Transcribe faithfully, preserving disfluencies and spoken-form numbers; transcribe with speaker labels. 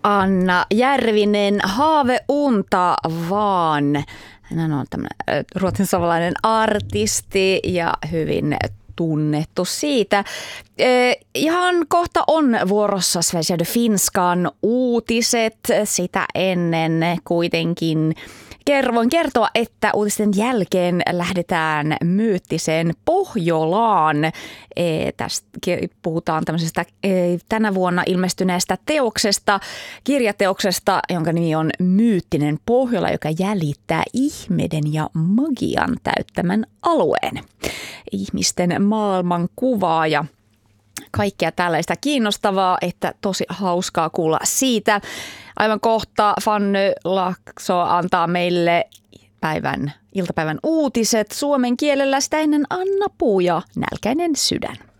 Speaker 1: Anna Järvinen, Haveunta vaan. Hän on tämmöinen ruotsinsavolainen artisti ja hyvin tunnettu siitä. Ihan kohta on vuorossa Svenska Finskan uutiset. Sitä ennen kuitenkin voin kertoa, että uutisten jälkeen lähdetään myyttiseen Pohjolaan. Tästä puhutaan tämmöisestä tänä vuonna ilmestyneestä teoksesta, kirjateoksesta, jonka nimi on Myyttinen Pohjola, joka jäljittää ihmeiden ja magian täyttämän alueen. Ihmisten maailmankuvaa ja kaikkea tällaista kiinnostavaa, että tosi hauskaa kuulla siitä. Aivan kohta Fanny Laakso antaa meille päivän, iltapäivän uutiset suomen kielellä, sitä ennen Anna Puu ja Nälkäinen sydän.